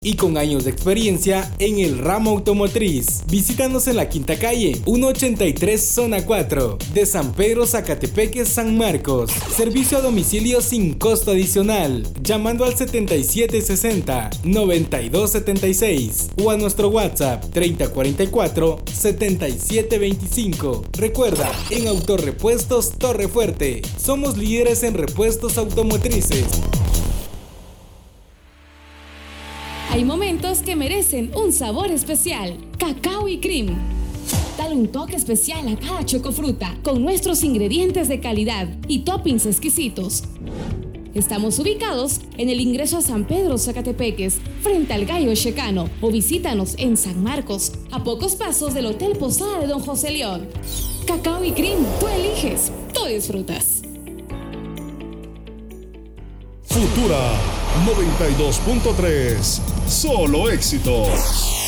y con años de experiencia en el ramo automotriz. Visítanos en la Quinta Calle, 183 Zona 4, de San Pedro Zacatepeques, San Marcos. Servicio a domicilio sin costo adicional, llamando al 7760-9276 o a nuestro WhatsApp 3044-7725. Recuerda, en Autorepuestos Torre Fuerte, somos líderes en repuestos automotrices. Hay momentos que merecen un sabor especial. Cacao y Cream. Dale un toque especial a cada chocofruta con nuestros ingredientes de calidad y toppings exquisitos. Estamos ubicados en el ingreso a San Pedro Zacatepeques, frente al Gallo Checano, o visítanos en San Marcos, a pocos pasos del Hotel Posada de Don José León. Cacao y Cream, tú eliges, tú disfrutas. Futura 92.3, solo éxitos.